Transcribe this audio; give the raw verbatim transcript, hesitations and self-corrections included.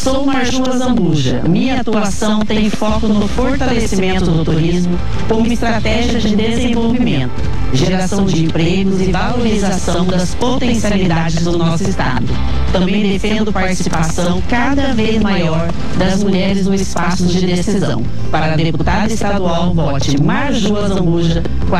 Sou Marjua Zambuja. Minha atuação tem foco no fortalecimento do turismo como estratégia de desenvolvimento, geração de empregos e valorização das potencialidades do nosso estado. Também defendo participação cada vez maior das mulheres no espaço de decisão. Para a deputada estadual, vote Marjua Zambuja.